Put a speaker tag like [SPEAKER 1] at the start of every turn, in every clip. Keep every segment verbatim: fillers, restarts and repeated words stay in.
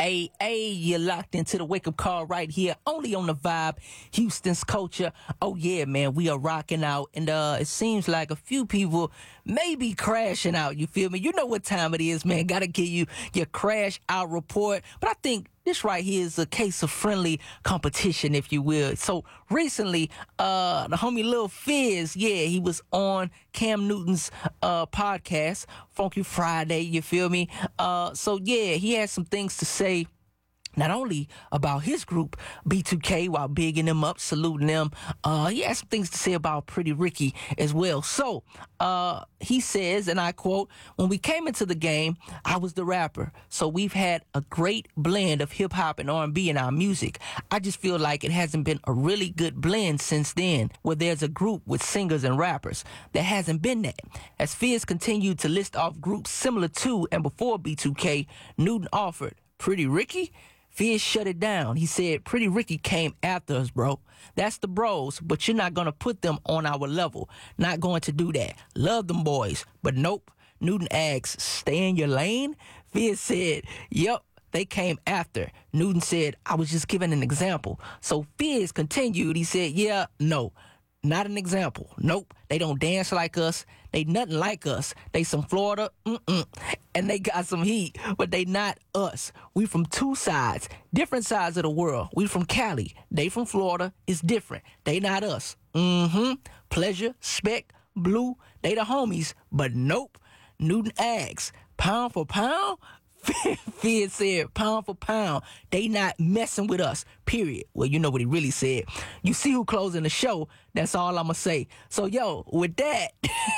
[SPEAKER 1] A A, you're locked into the wake-up call right here, only on the Vibe, Houston's culture. Oh, yeah, man, we are rocking out, and uh, it seems like a few people may be crashing out, you feel me? You know what time it is, man. Gotta give you your crash out report, but I think this right here is a case of friendly competition, if you will. So recently, uh, the homie Lil Fizz, yeah, he was on Cam Newton's uh, podcast, Funky Friday, you feel me? Uh, so yeah, he had some things to say, not only about his group, B two K, while bigging them up, saluting them. Uh, he has some things to say about Pretty Ricky as well. So uh, he says, and I quote, "When we came into the game, I was the rapper. So we've had a great blend of hip-hop and R and B in our music. I just feel like it hasn't been a really good blend since then, where there's a group with singers and rappers. There hasn't been that." As Fizz continued to list off groups similar to and before B two K, Newton offered, "Pretty Ricky?" Fizz shut it down. He said, "Pretty Ricky came after us, bro. That's the bros, but you're not going to put them on our level. Not going to do that. Love them boys, but nope." Newton asks, "Stay in your lane?" Fizz said, "Yup, they came after." Newton said, "I was just giving an example." So Fizz continued. He said, "Yeah, no. Not an example. Nope. They don't dance like us. They nothing like us. They some Florida, mm-mm. And they got some heat, but they not us. We from two sides, different sides of the world. We from Cali. They from Florida. It's different. They not us. Mm-hmm. Pleasure, Spec, Blue, they the homies, but nope." Newton asks, "Pound for pound?" Fizz said, "Pound for pound, they not messing with us, period." Well, you know what he really said. You see who closing the show, that's all I'ma say. So, yo, with that,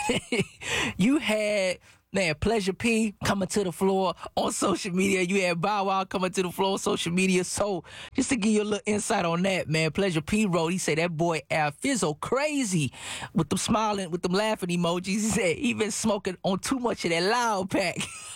[SPEAKER 1] you had, man, Pleasure P coming to the floor on social media. You had Bow Wow coming to the floor on social media. So, just to give you a little insight on that, man, Pleasure P wrote, he said that boy Al Fizzo crazy with them smiling, with them laughing emojis. He said he been smoking on too much of that loud pack.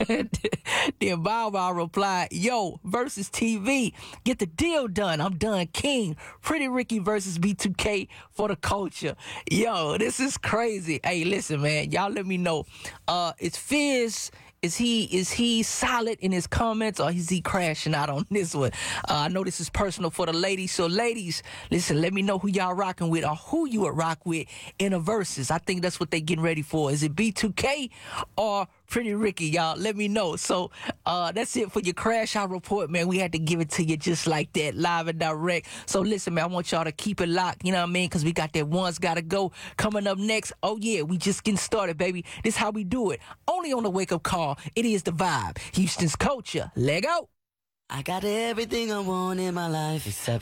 [SPEAKER 1] Then Bow Wow replied, "Yo, versus T V, get the deal done. I'm done king. Pretty Ricky versus B two K for the culture." Yo, this is crazy. Hey, listen, man, y'all let me know. Uh, it's Fizz, is he is he solid in his comments, or is he crashing out on this one? Uh, I know this is personal for the ladies, so ladies, listen, let me know who y'all rocking with, or who you would rock with in a versus. I think that's what they getting ready for. Is it B two K or Pretty Ricky, y'all? Let me know. So uh, that's it for your crash out report, man. We had to give it to you just like that, live and direct. So listen, man, I want y'all to keep it locked, you know what I mean? Because we got that One's Gotta Go coming up next. Oh, yeah, we just getting started, baby. This how we do it. Only on the wake-up call. It is the Vibe, Houston's culture. Let go.
[SPEAKER 2] I got everything I want in my life except